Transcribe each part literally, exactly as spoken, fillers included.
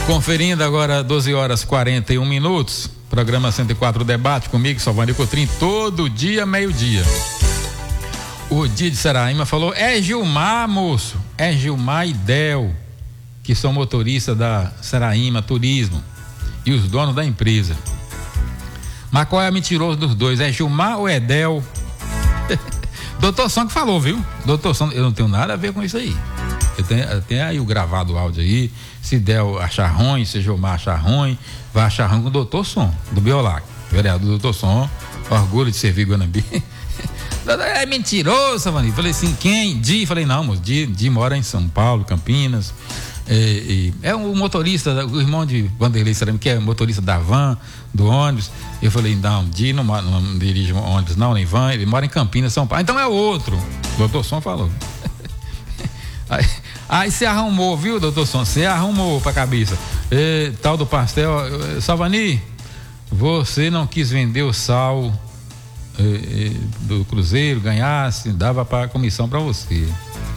Conferindo agora doze horas e quarenta e um minutos, programa cento e quatro Debate comigo, Salvani Cotrim, todo dia, meio-dia. O Dia de Saraíma falou, é Gilmar, moço, é Gilmar e Del, que são motoristas da Saraíma Turismo e os donos da empresa. Mas qual é a mentiroso dos dois? É Gilmar ou é Del? Doutor Som que falou, viu? Doutor Som, eu não tenho nada a ver com isso aí. Eu tenho, eu tenho aí o gravado o áudio aí. Se Del achar ruim, se Gilmar achar ruim, vai achar ruim com o doutor Som, do Biolac. Vereador doutor Som, orgulho de servir Guanambi. É mentiroso, Savani. Falei assim, quem? Di? Falei, não, moço, Di, Di mora em São Paulo, Campinas. É, é, é um motorista, o irmão de Vanderlei Cerâmica, que é motorista da van, do ônibus. Eu falei, não, Di não, não, não dirige ônibus, não, nem van, ele mora em Campinas, São Paulo. Então é outro. O doutor Som falou. Aí, aí você arrumou, viu, doutor Som? Você arrumou pra cabeça. E, tal do pastel. Salvani, você não quis vender o sal e, e, do Cruzeiro, ganhasse, dava pra comissão pra você.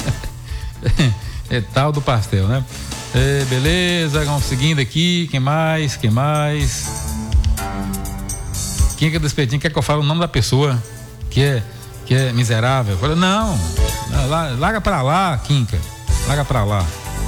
É tal do pastel, né? E, beleza, vamos seguindo aqui. Quem mais? Quem mais? Quem é que é do espetinho? Quer que eu fale o nome da pessoa que é, que é miserável? Eu falei, não. Larga pra lá, Quinca. Larga pra lá.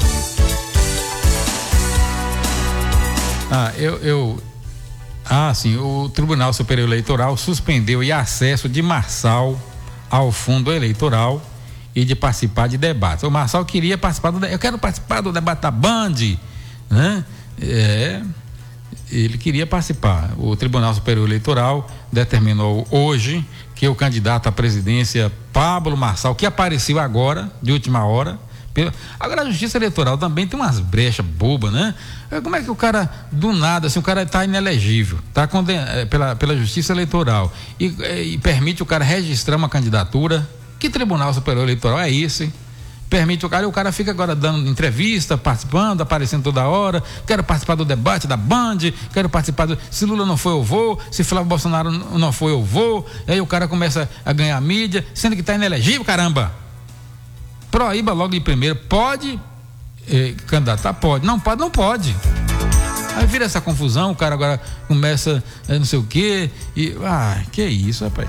Ah, eu, eu. Ah, sim. O Tribunal Superior Eleitoral suspendeu o acesso de Marçal ao fundo eleitoral e de participar de debates. O Marçal queria participar do. Eu quero participar do debate da Band, né? É. Ele queria participar. O Tribunal Superior Eleitoral determinou hoje que o candidato à presidência, Pablo Marçal, que apareceu agora, de última hora, pela... agora a Justiça Eleitoral também tem umas brechas bobas, né? Como é que o cara, do nada, assim, o cara está inelegível, está condenado pela, pela Justiça Eleitoral e, e permite o cara registrar uma candidatura? Que Tribunal Superior Eleitoral é esse? Permite o cara, e o cara fica agora dando entrevista, participando, aparecendo toda hora, quero participar do debate da Band, quero participar do, se Lula não foi eu vou, se Flávio Bolsonaro não foi eu vou, aí o cara começa a ganhar mídia, sendo que está inelegível, caramba. Proíba logo de primeiro, pode eh, candidatar? Pode, não pode, não pode. Aí vira essa confusão, o cara agora começa eh, não sei o quê, e, ah, que isso, rapaz.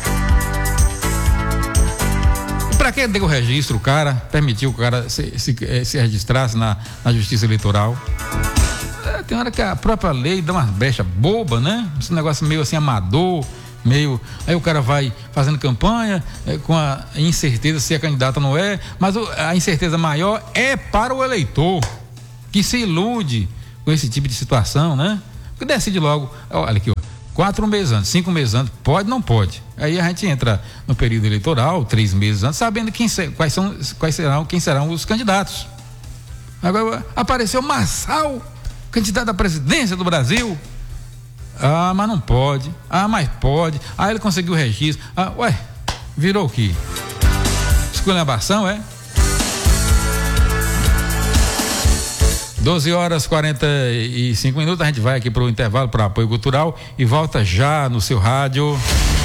Pra que deu o registro, o cara permitiu que o cara se, se, se registrasse na, na Justiça Eleitoral? É, tem hora que a própria lei dá umas brechas bobas, né? Esse negócio meio assim amador, meio. Aí o cara vai fazendo campanha é, com a incerteza se é candidato ou não é, mas o, a incerteza maior é para o eleitor, que se ilude com esse tipo de situação, né? Porque decide logo, olha aqui, ó. Quatro meses antes, cinco meses antes, pode, não pode. Aí a gente entra no período eleitoral, três meses antes, sabendo quem, quais, são, quais serão, quem serão os candidatos. Agora apareceu Marçal, candidato à presidência do Brasil. Ah, mas não pode. Ah, mas pode. Ah, ele conseguiu o registro. Ah, ué, virou o quê? Esculhambação, é? doze horas e quarenta e cinco minutos, a gente vai aqui para o intervalo para apoio cultural e volta já no seu rádio.